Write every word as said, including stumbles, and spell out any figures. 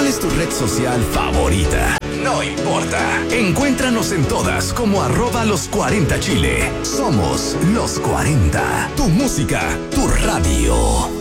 ¿Cuál es tu red social favorita? No importa. Encuéntranos en todas como arroba los cuarenta Chile. Somos Los cuarenta. Tu música, tu radio.